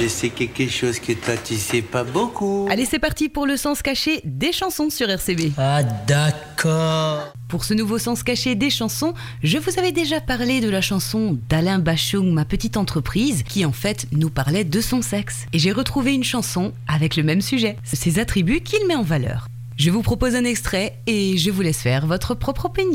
je sais quelque chose que toi tu sais pas beaucoup. Allez, c'est parti pour le sens caché des chansons sur RCB. Ah d'accord. Pour ce nouveau sens caché des chansons, je vous avais déjà parlé de la chanson d'Alain Bachung, Ma petite entreprise, qui en fait nous parlait de son sexe. Et j'ai retrouvé une chanson avec le même sujet, ses attributs qu'il met en valeur. Je vous propose un extrait et je vous laisse faire votre propre opinion.